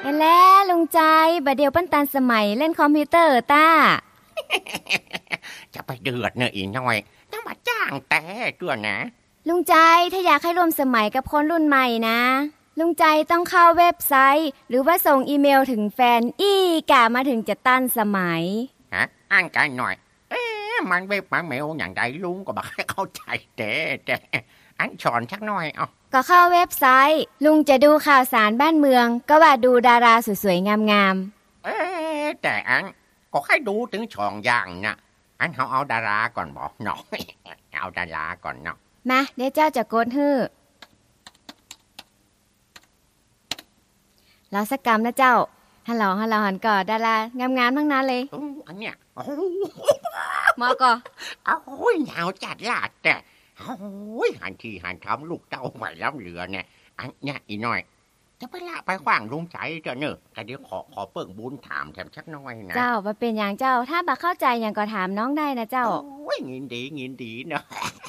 เห็นแล้วลุงใจบัดเดียวปั้นตันสมัยเล่นคอมพิวเตอร์ต้าจะไปเดือดเนอะอีน้อยต้องมาจ้างแต่ตัวนะลุงใจถ้าอยากให้ร่วมสมัยกับคนรุ่นใหม่นะลุงใจต้องเข้าเว็บไซต์หรือว่าส่งอีเมลถึงแฟนอีกะมาถึงจะตั้นสมัยฮะอ่านกันหน่อยมันเว็บมันเมลอย่างไรลุงก็บอกให้เข้าใจแต่อันสอนชักหน่อยก็เข้าเว็บไซต์ลุงจะดูข่าวสารบ้านเมืองก็ว่าดูดาราสวยๆงามๆแต่อันก็ให้ดูถึงช่องอย่างนะอันเขาเอาดาราก่อนบอกเนาะเอาดาราก่อนเนาะมาเดี๋ยวเจ้าจะกดฮื้อเราสักกรรมนะเจ้าฮัลโหลหันก่อดารางามๆทั้งนั้นเลยอันเนี้ยหมอก่อโอ้ยหนาวจัดลาดแต่โอ้ยหันทีหันทำลูกเต้าใหม่ล้ำเหลือเนี่ยอันเนี้ยอีน้อยจะไปละไปขว้างลุงใจเจ้าเนอะแต่เดี๋ยวขอเปิ่งบุญถามแถมชักน้อยนะเจ้ามาเป็นอย่างเจ้าถ้าบักเข้าใจอย่างก็ถามน้องได้นะเจ้าโอ้ยงินดีเนอะ